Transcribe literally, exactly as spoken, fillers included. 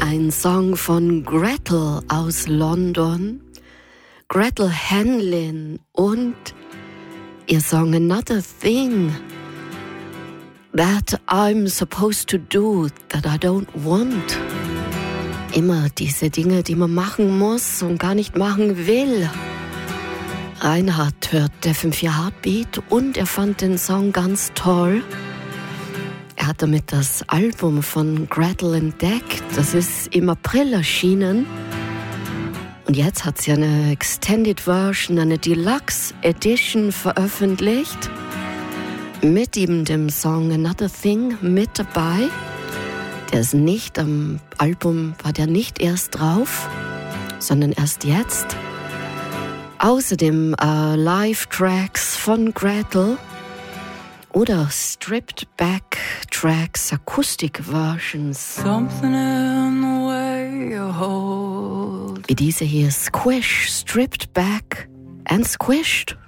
Ein Song von Gretel aus London, Gretel Hanlon und ihr Song Another Thing That I'm Supposed to Do That I Don't Want. Immer diese Dinge, die man machen muss und gar nicht machen will. Reinhard hört der fünf vier Heartbeat und er fand den Song ganz toll. Er hat damit das Album von Gretel entdeckt. Das ist im April erschienen. Und jetzt hat sie eine Extended Version, eine Deluxe Edition veröffentlicht. Mit eben dem Song Another Thing mit dabei. Der ist nicht am Album, war der nicht erst drauf, sondern erst jetzt. Außerdem äh, Live-Tracks von Gretel. Oder Stripped Back Tracks, Akustik-Versions. Something in the way you hold. Wie diese hier, Squish, Stripped Back and Squished.